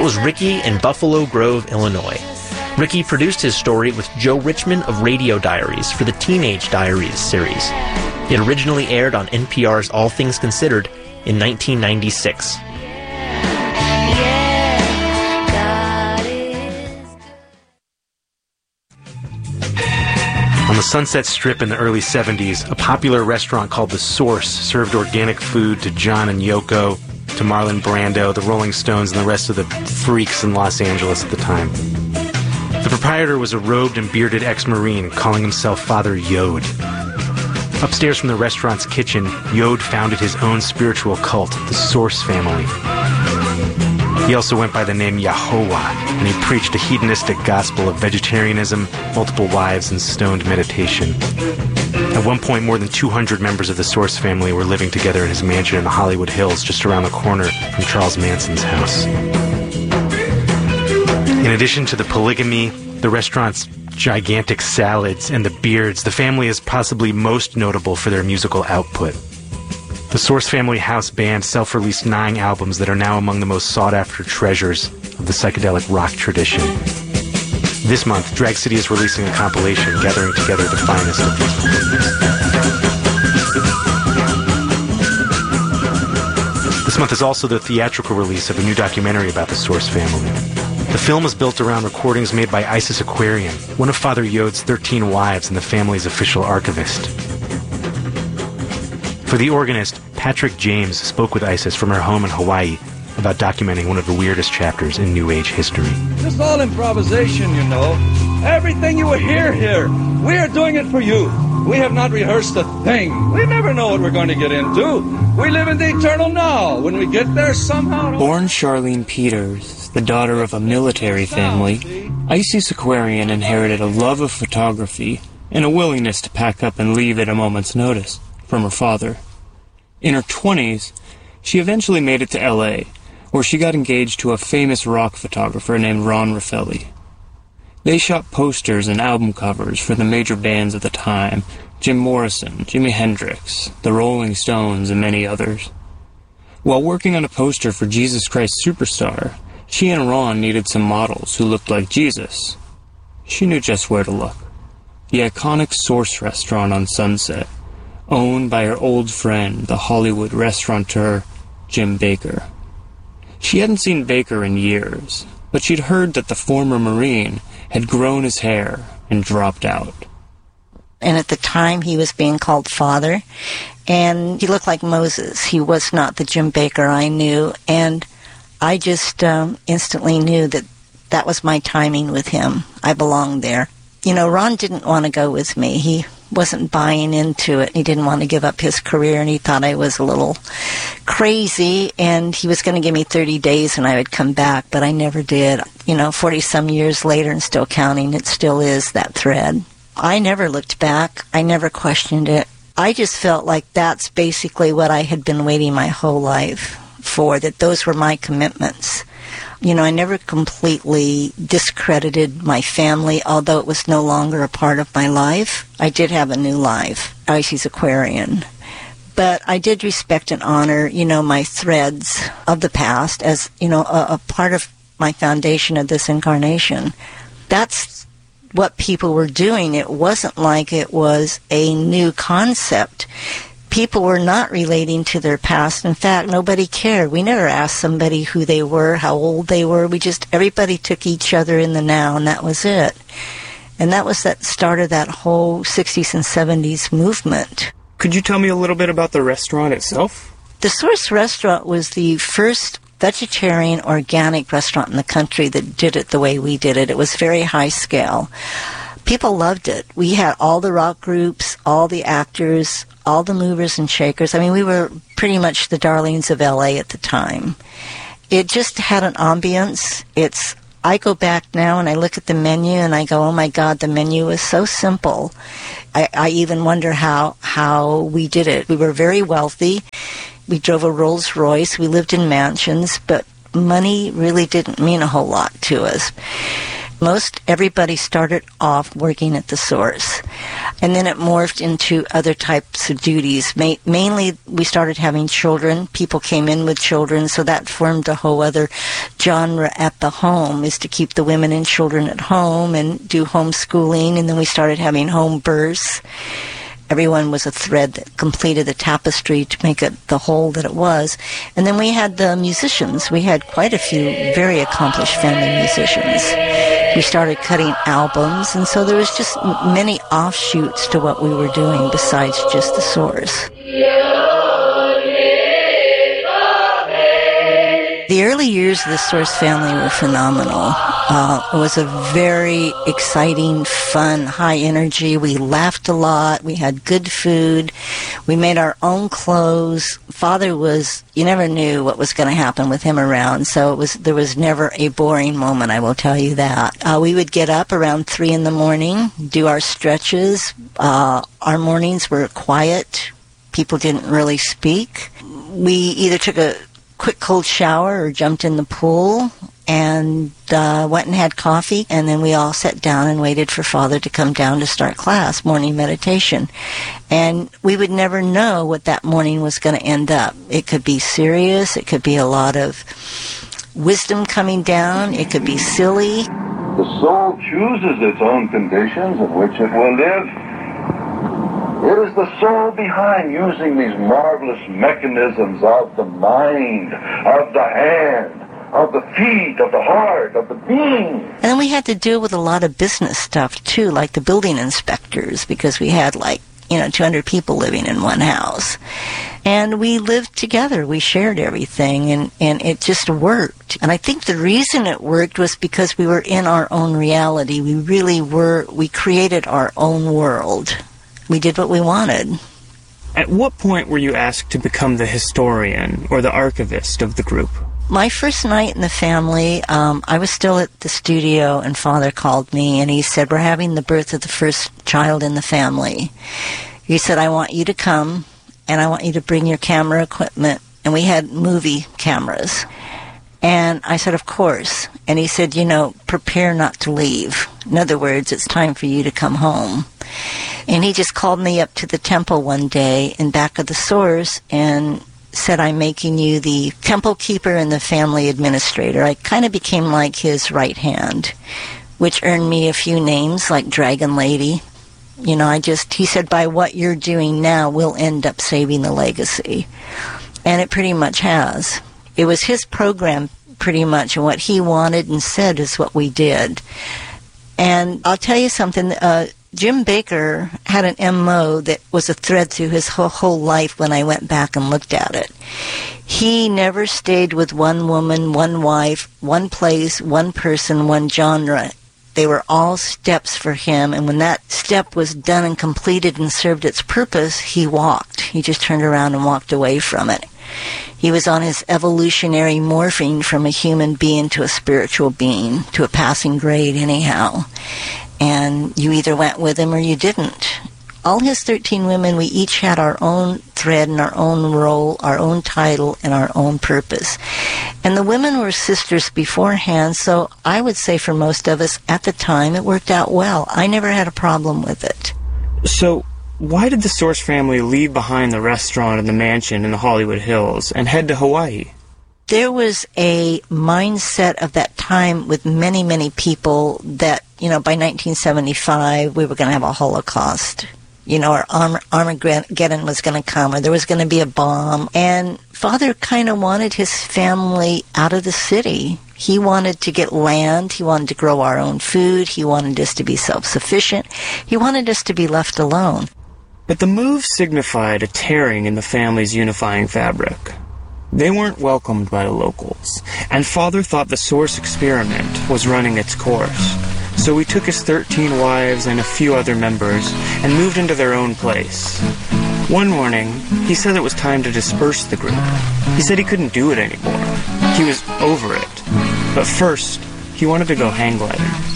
That was Ricky in Buffalo Grove, Illinois. Ricky produced his story with Joe Richman of Radio Diaries for the Teenage Diaries series. It originally aired on NPR's All Things Considered in 1996. On the Sunset Strip in the early 70s, a popular restaurant called The Source served organic food to John and Yoko, to Marlon Brando, the Rolling Stones, and the rest of the freaks in Los Angeles at the time. The proprietor was a robed and bearded ex-Marine calling himself Father Yod. Upstairs from the restaurant's kitchen, Yod founded his own spiritual cult, the Source family. He also went by the name Yahovah, and he preached a hedonistic gospel of vegetarianism, multiple wives, and stoned meditation. At one point, more than 200 members of the Source family were living together in his mansion in the Hollywood Hills, just around the corner from Charles Manson's house. In addition to the polygamy, the restaurant's gigantic salads, and the beards, the family is possibly most notable for their musical output. The Source Family House Band self-released 9 albums that are now among the most sought-after treasures of the psychedelic rock tradition. This month, Drag City is releasing a compilation gathering together the finest of these performers. This month is also the theatrical release of a new documentary about the Source family. The film is built around recordings made by Isis Aquarian, one of Father Yod's 13 wives and the family's official archivist. For The Organist, Patrick James spoke with Isis from her home in Hawaii about documenting one of the weirdest chapters in New Age history. This is all improvisation, you know. Everything you will hear here, we are doing it for you. We have not rehearsed a thing. We never know what we're going to get into. We live in the eternal now. When we get there somehow... Born Charlene Peters, the daughter of a military family, Isis Aquarian inherited a love of photography and a willingness to pack up and leave at a moment's notice from her father. In her 20s, she eventually made it to L.A., where she got engaged to a famous rock photographer named Ron Raffelli. They shot posters and album covers for the major bands of the time, Jim Morrison, Jimi Hendrix, the Rolling Stones, and many others. While working on a poster for Jesus Christ Superstar, she and Ron needed some models who looked like Jesus. She knew just where to look. The iconic Source restaurant on Sunset, owned by her old friend, the Hollywood restaurateur Jim Bakker. She hadn't seen Bakker in years, but she'd heard that the former Marine had grown his hair and dropped out. And at the time, he was being called Father, and he looked like Moses. He was not the Jim Bakker I knew, and I just instantly knew that that was my timing with him. I belonged there. You know, Ron didn't want to go with me. He wasn't buying into it. He didn't want to give up his career, and he thought I was a little crazy, and he was going to give me 30 days and I would come back, but I never did. You know, 40-some years later and still counting, it still is that thread. I never looked back. I never questioned it. I just felt like that's basically what I had been waiting my whole life for, that those were my commitments. You know, I never completely discredited my family, although it was no longer a part of my life. I did have a new life, Isis Aquarian. But I did respect and honor, you know, my threads of the past as, you know, a part of my foundation of this incarnation. That's what people were doing. It wasn't like it was a new concept. People were not relating to their past. In fact, nobody cared. We never asked somebody who they were, how old they were. Everybody took each other in the now, and that was it. And that was that start of that whole 60s and 70s movement. Could you tell me a little bit about the restaurant itself? The Source Restaurant was the first vegetarian organic restaurant in the country that did it the way we did it. It was very high scale. People loved it. We had all the rock groups, all the actors, all the movers and shakers. I mean, we were pretty much the darlings of L.A. at the time. It just had an ambience. I go back now and I look at the menu and I go, oh my God, the menu was so simple. I even wonder how we did it. We were very wealthy. We drove a Rolls Royce. We lived in mansions, but money really didn't mean a whole lot to us. Most everybody started off working at the source, and then it morphed into other types of duties. Mainly, we started having children. People came in with children, so that formed a whole other genre at the home, is to keep the women and children at home and do homeschooling, and then we started having home births. Everyone was a thread that completed the tapestry to make it the whole that it was. And then we had the musicians. We had quite a few very accomplished family musicians. We started cutting albums, and so there was just many offshoots to what we were doing besides just the source. The early years of the Source family were phenomenal. It was a very exciting, fun, high energy. We laughed a lot. We had good food. We made our own clothes. Father was, you never knew what was going to happen with him around, so there was never a boring moment, I will tell you that. We would get up around 3 in the morning, do our stretches. Our mornings were quiet. People didn't really speak. We either took a quick cold shower or jumped in the pool and went and had coffee, and then we all sat down and waited for Father to come down to start class, morning meditation. And we would never know what that morning was going to end up. It could be serious, it could be a lot of wisdom coming down, it could be silly. The soul chooses its own conditions in which it will live. It is the soul behind using these marvelous mechanisms of the mind, of the hand, of the feet, of the heart, of the being. And then we had to deal with a lot of business stuff, too, like the building inspectors, because we had 200 people living in one house. And we lived together. We shared everything, and it just worked. And I think the reason it worked was because we were in our own reality. We really were. We created our own world. We did what we wanted. At what point were you asked to become the historian or the archivist of the group? My first night in the family, I was still at the studio, and Father called me, and he said, "We're having the birth of the first child in the family." He said, "I want you to come, and I want you to bring your camera equipment." And we had movie cameras. And I said, "Of course." And he said, "Prepare not to leave. In other words, it's time for you to come home." And he just called me up to the temple one day in back of the source and said, "I'm making you the temple keeper and the family administrator." I kind of became like his right hand, which earned me a few names like Dragon Lady. He said, "By what you're doing now, we'll end up saving the legacy." And it pretty much has. It was his program pretty much, and what he wanted and said is what we did. And I'll tell you something, Jim Bakker had an MO that was a thread through his whole life when I went back and looked at it. He never stayed with one woman, one wife, one place, one person, one genre. They were all steps for him, and when that step was done and completed and served its purpose, he walked. He just turned around and walked away from it. He was on his evolutionary morphing from a human being to a spiritual being, to a passing grade anyhow. And you either went with him or you didn't. All his 13 women, we each had our own thread and our own role, our own title, and our own purpose. And the women were sisters beforehand, so I would say for most of us at the time it worked out well. I never had a problem with it. So why did the Source family leave behind the restaurant and the mansion in the Hollywood Hills and head to Hawaii? There was a mindset of that time with many, many people that, by 1975 we were going to have a Holocaust. Or Armageddon was going to come, or there was going to be a bomb. And Father kind of wanted his family out of the city. He wanted to get land. He wanted to grow our own food. He wanted us to be self-sufficient. He wanted us to be left alone. But the move signified a tearing in the family's unifying fabric. They weren't welcomed by the locals, and Father thought the Source experiment was running its course. So he took his 13 wives and a few other members and moved into their own place. One morning, he said it was time to disperse the group. He said he couldn't do it anymore. He was over it. But first, he wanted to go hang gliding.